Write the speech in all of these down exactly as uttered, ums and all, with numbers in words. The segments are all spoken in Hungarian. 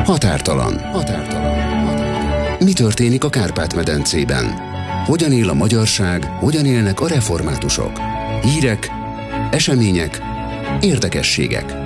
Határtalan. Határtalan. Határtalan. Mi történik a Kárpát-medencében? Hogyan él a magyarság, hogyan élnek a reformátusok? Hírek, események, érdekességek.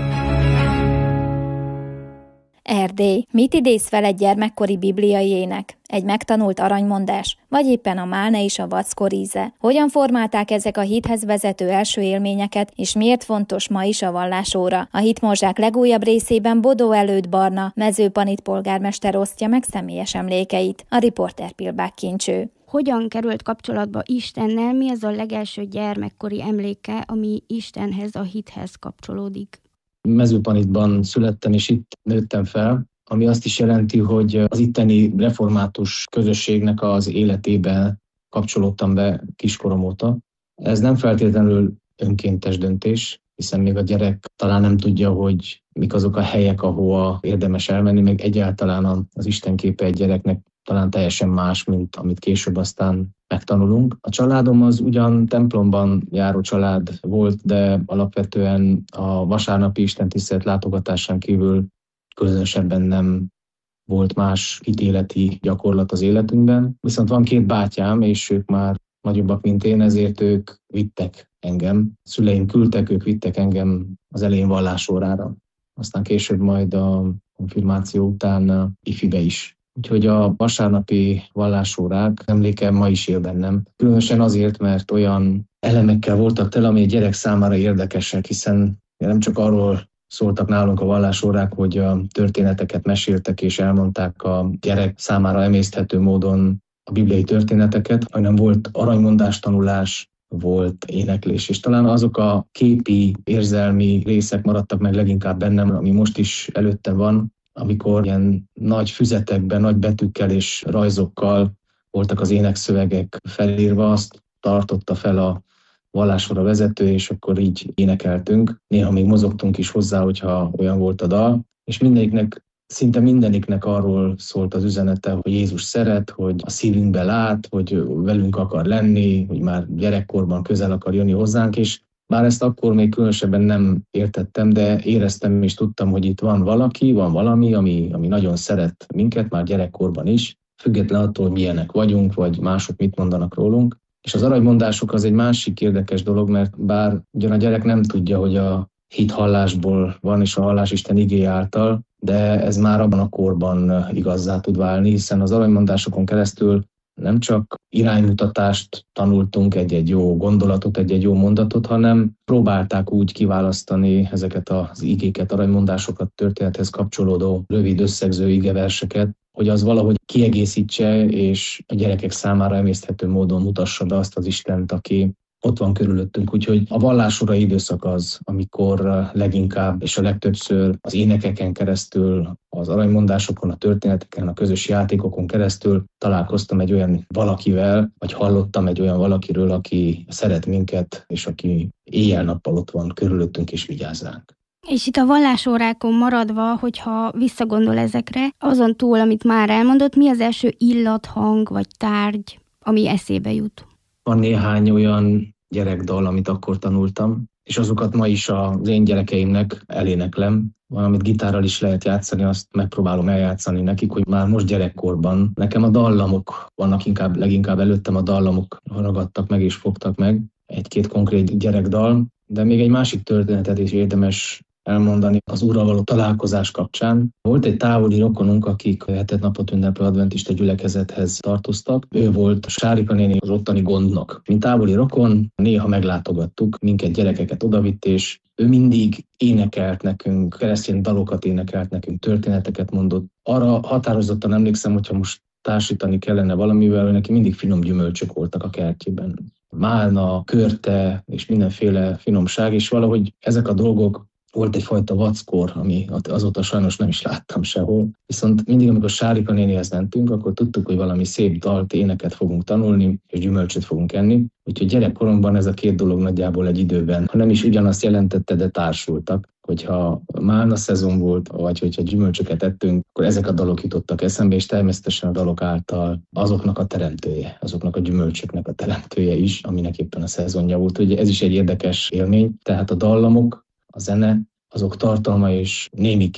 Erdély. Mit idéz fel egy gyermekkori bibliai ének? Egy megtanult aranymondás? Vagy éppen a málne és a vackor íze? Hogyan formálták ezek a hithez vezető első élményeket, és miért fontos ma is a vallásóra? A Hitmorzsák legújabb részében Bodó Előd Barna, Mezőpanit polgármester osztja meg személyes emlékeit. A riporter Pilbák Kincső. Hogyan került kapcsolatba Istennel? Mi az a legelső gyermekkori emléke, ami Istenhez, a hithez kapcsolódik? Mezőpanitban születtem, és itt nőttem fel, ami azt is jelenti, hogy az itteni református közösségnek az életébe kapcsolódtam be kiskorom óta. Ez nem feltétlenül önkéntes döntés, hiszen még a gyerek talán nem tudja, hogy mik azok a helyek, ahova érdemes elmenni, meg egyáltalán az Isten képe egy gyereknek talán teljesen más, mint amit később aztán megtanulunk. A családom az ugyan templomban járó család volt, de alapvetően a vasárnapi istentisztelet látogatásán kívül különösebben nem volt más hitéleti gyakorlat az életünkben. Viszont van két bátyám, és ők már nagyobbak, mint én, ezért ők vittek engem. Szüleim küldtek, ők vittek engem az elején vallásórára. Aztán később majd a konfirmáció után ifibe is. Úgyhogy a vasárnapi vallásórák emléke ma is él bennem. Különösen azért, mert olyan elemekkel voltak tele, ami egy gyerek számára érdekesek, hiszen nem csak arról szóltak nálunk a vallásórák, hogy a történeteket meséltek és elmondták a gyerek számára emészthető módon a bibliai történeteket, hanem volt aranymondás tanulás, volt éneklés, és talán azok a képi, érzelmi részek maradtak meg leginkább bennem, ami most is előttem van, amikor ilyen nagy füzetekben, nagy betűkkel és rajzokkal voltak az énekszövegek felírva, azt tartotta fel a vallásóra vezető, és akkor így énekeltünk. Néha még mozogtunk is hozzá, hogyha olyan volt a dal, és mindegyiknek, szinte mindeniknek arról szólt az üzenete, hogy Jézus szeret, hogy a szívünkbe lát, hogy velünk akar lenni, hogy már gyerekkorban közel akar jönni hozzánk, és bár ezt akkor még különösebben nem értettem, de éreztem és tudtam, hogy itt van valaki, van valami, ami, ami nagyon szeret minket, már gyerekkorban is, független attól, hogy milyenek vagyunk, vagy mások mit mondanak rólunk. És az aranymondások az egy másik érdekes dolog, mert bár ugyan a gyerek nem tudja, hogy a hit hallásból van, és a hallás Isten igéje által, de ez már abban a korban igazzá tud válni, hiszen az aranymondásokon keresztül nem csak iránymutatást tanultunk, egy-egy jó gondolatot, egy-egy jó mondatot, hanem próbálták úgy kiválasztani ezeket az igéket, aranymondásokat, történethez kapcsolódó rövid összegző igeverseket, hogy az valahogy kiegészítse, és a gyerekek számára emészthető módon mutassa be azt az Istent, aki ott van körülöttünk. Úgyhogy a vallásórai időszak az, amikor leginkább és a legtöbbször az énekeken keresztül, az aranymondásokon, a történeteken, a közös játékokon keresztül találkoztam egy olyan valakivel, vagy hallottam egy olyan valakiről, aki szeret minket, és aki éjjel-nappal ott van körülöttünk és vigyáz ránk. És itt a vallásórákon maradva, hogyha visszagondol ezekre, azon túl, amit már elmondott, mi az első illathang vagy tárgy, ami eszébe jut? Van néhány olyan gyerekdal, amit akkor tanultam, és azokat ma is az én gyerekeimnek eléneklem. Valamit gitárral is lehet játszani, azt megpróbálom eljátszani nekik, hogy már most gyerekkorban nekem a dallamok vannak, inkább, leginkább előttem a dallamok ragadtak meg és fogtak meg. Egy-két konkrét gyerekdal, de még egy másik történetet is érdemes elmondani az Úrral való találkozás kapcsán. Volt egy távoli rokonunk, akik hetet napot ünneplő adventista gyülekezethez tartoztak. Ő volt a Sárika néni, az ottani gondnok. Mint távoli rokon, néha meglátogattuk, minket gyerekeket odavitt, és ő mindig énekelt nekünk, keresztény dalokat énekelt nekünk, történeteket mondott. Arra határozottan emlékszem, hogyha most társítani kellene valamivel, neki mindig finom gyümölcsök voltak a kertjében. Málna, körte és mindenféle finomság, és valahogy ezek a dolgok. Volt egyfajta vackor, ami azóta sajnos nem is láttam sehol. Viszont mindig, amikor Sárika nénihez mentünk, akkor tudtuk, hogy valami szép dalt, éneket fogunk tanulni, és gyümölcsöt fogunk enni. Úgyhogy gyerekkoromban ez a két dolog nagyjából egy időben, ha nem is ugyanazt jelentette, de társultak. Hogyha málna szezon volt, vagy hogyha gyümölcsöket ettünk, akkor ezek a dalok jutottak eszembe, és természetesen a dalok által azoknak a teremtője, azoknak a gyümölcsöknek a teremtője is, aminek éppen a szezonja volt. Ugye ez is egy érdekes élmény, tehát a dallamok, a zene, azok tartalma és némiképp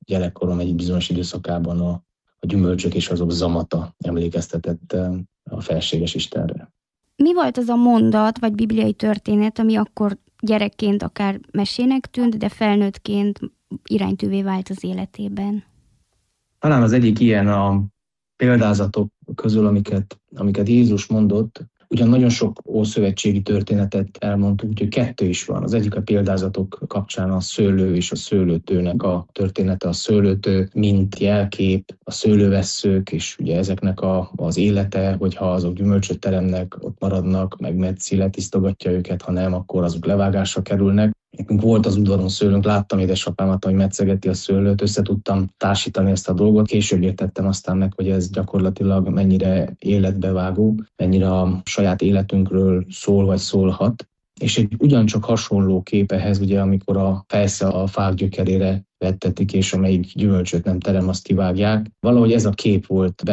gyerekkorom egy bizonyos időszakában a, a gyümölcsök és azok zamata emlékeztetett a felséges Istenre. Mi volt az a mondat vagy bibliai történet, ami akkor gyerekként akár mesének tűnt, de felnőttként iránytűvé vált az életében? Talán az egyik ilyen a példázatok közül, amiket, amiket Jézus mondott, ugyan nagyon sok ószövetségi történetet elmondtuk, úgyhogy kettő is van. Az egyik a példázatok kapcsán a szőlő és a szőlőtőnek a története. A szőlőtő, mint jelkép, a szőlővesszők, és ugye ezeknek a, az élete, hogyha azok gyümölcsöt teremnek, ott maradnak, meg Metszí letisztogatja őket, ha nem, akkor azok levágásra kerülnek. Nekünk volt az udvaron szőlőnk, láttam édesapámat, hogy metszegeti a szőlőt, össze tudtam társítani ezt a dolgot. Később értettem aztán meg, hogy ez gyakorlatilag mennyire életbevágó, mennyire a saját életünkről szól vagy szólhat. És egy ugyancsak hasonló kép ehhez, ugye, amikor a fejsze a fák gyökerére vettetik, és amelyik gyümölcsöt nem terem, azt kivágják. Valahogy ez a kép volt